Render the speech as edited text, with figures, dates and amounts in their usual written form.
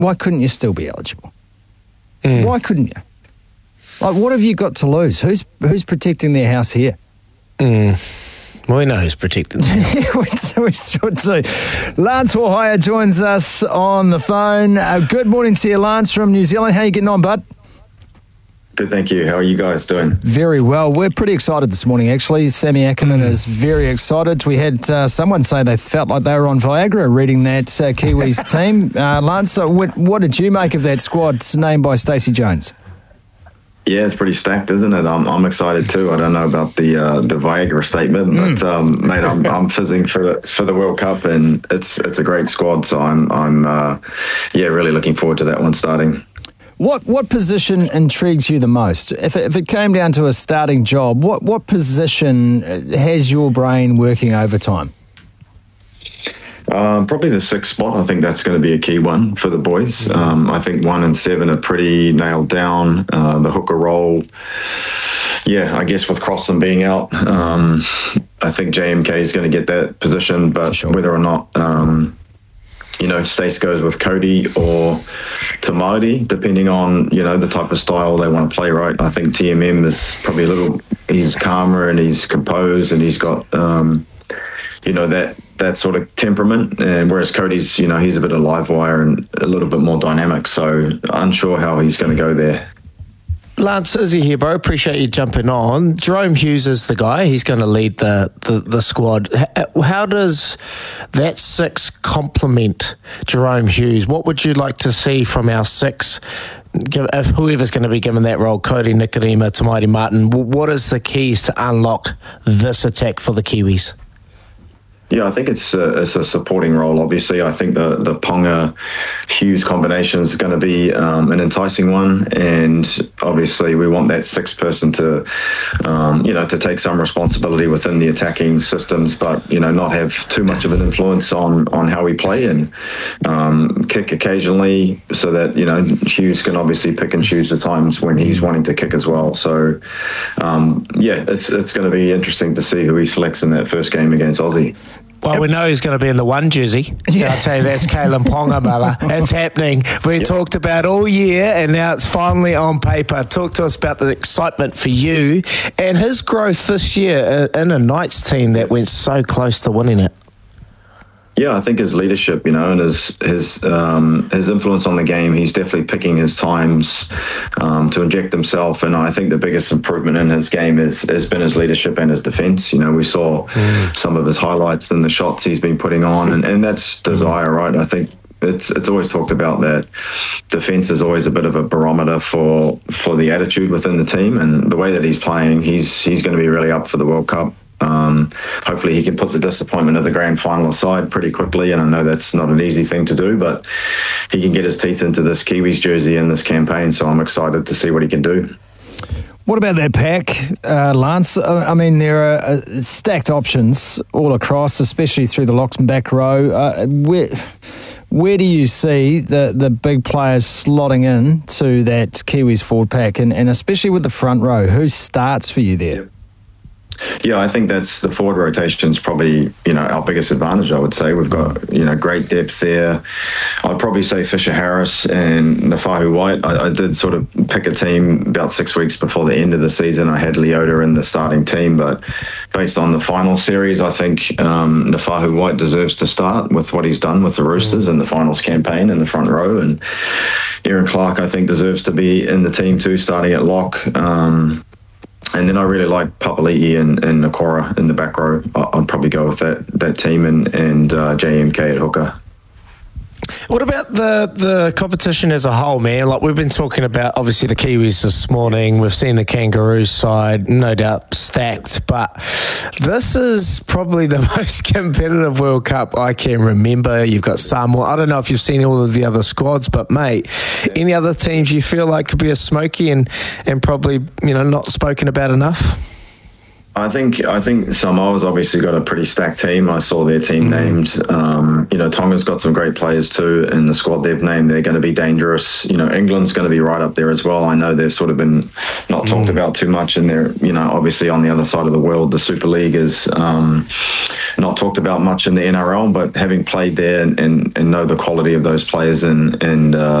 why couldn't you still be eligible? Why couldn't you? Like, what have you got to lose? Who's protecting their house here? Well, we know who's protecting them. we should too. Lance Wahaya joins us on the phone. Good morning to you, Lance, from New Zealand. How are you getting on, bud? Good, thank you. How are you guys doing? Very well. We're pretty excited this morning, actually. Sammy Ackerman is very excited. We had someone say they felt like they were on Viagra reading that Kiwis team. Lance, so what did you make of that squad named by Stacey Jones? Yeah, it's pretty stacked, isn't it? I'm excited too. I don't know about the Viagra statement, but mate, I'm fizzing for the World Cup, and it's a great squad. So I'm really looking forward to that one starting. What position intrigues you the most? If it came down to a starting job, what position has your brain working overtime? Probably the 6th spot. I think that's going to be a key one for the boys. I think 1 and 7 are pretty nailed down. The hooker role, I guess with Crossan being out, I think JMK is going to get that position, but whether or not Stace goes with Cody or Tamati, depending on, the type of style they want to play, right? I think TMM is probably he's calmer and he's composed and he's got, that sort of temperament, and whereas Cody's, he's a bit of live wire and a little bit more dynamic, so unsure how he's going to go there. Lance, Izzy here, bro. Appreciate you jumping on. Jahrome Hughes is the guy. He's going to lead the squad. How does that 6 complement Jahrome Hughes? What would you like to see from our 6? If whoever's going to be given that role, Cody Nikorima, Tamaiti Martin, what is the keys to unlock this attack for the Kiwis? Yeah, I think it's a supporting role. Obviously, I think the Ponga Hughes combination is going to be an enticing one, and obviously we want that 6th person to, to take some responsibility within the attacking systems, but not have too much of an influence on how we play, and kick occasionally, so that Hughes can obviously pick and choose the times when he's wanting to kick as well. So, it's going to be interesting to see who he selects in that first game against Aussie. Well, we know he's going to be in the 1 jersey. Yeah. I'll tell you, that's Kalyn Ponga, brother. It's happening. We talked about all year, and now it's finally on paper. Talk to us about the excitement for you and his growth this year in a Knights team that went so close to winning it. Yeah, I think his leadership, and his influence on the game, he's definitely picking his times to inject himself. And I think the biggest improvement in his game has been his leadership and his defence. We saw some of his highlights in the shots he's been putting on, and that's desire, right? I think it's always talked about that defence is always a bit of a barometer for the attitude within the team, and the way that he's playing, he's going to be really up for the World Cup. Hopefully he can put the disappointment of the grand final aside pretty quickly, and I know that's not an easy thing to do, but he can get his teeth into this Kiwis jersey in this campaign, so I'm excited to see what he can do. What about that pack, Lance? I mean, there are stacked options all across, especially through the locks and back row. Where do you see the big players slotting in to that Kiwis forward pack, and especially with the front row? Who starts for you there? Yeah, I think that's the forward rotation is probably, our biggest advantage, I would say. We've got, great depth there. I'd probably say Fisher Harris and Nafahu White. I did sort of pick a team about 6 weeks before the end of the season. I had Leota in the starting team, but based on the final series, I think Nafahu White deserves to start with what he's done with the Roosters in the finals campaign in the front row. And Aaron Clark, I think, deserves to be in the team too, starting at lock. And then I really like Papali'i and Nakora in the back row. I'd probably go with that team and JMK at hooker. What about the competition as a whole, man? Like, we've been talking about, obviously, the Kiwis this morning. We've seen the Kangaroos side, no doubt stacked. But this is probably the most competitive World Cup I can remember. You've got Samoa. I don't know if you've seen all of the other squads, but, mate, any other teams you feel like could be a smoky and probably, not spoken about enough? I think Samoa's obviously got a pretty stacked team. I saw their team named. Tonga's got some great players too in the squad they've named. They're going to be dangerous. England's going to be right up there as well. I know they've sort of been not talked about too much, and they're obviously on the other side of the world. The Super League is not talked about much in the NRL, but having played there and know the quality of those players and